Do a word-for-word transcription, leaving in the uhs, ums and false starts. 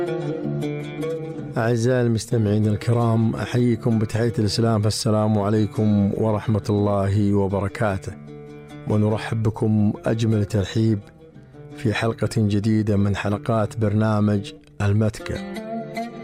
أعزائي المستمعين الكرام، أحييكم بتحية الإسلام، فالسلام عليكم ورحمة الله وبركاته، ونرحب بكم أجمل ترحيب في حلقة جديدة من حلقات برنامج المتكة.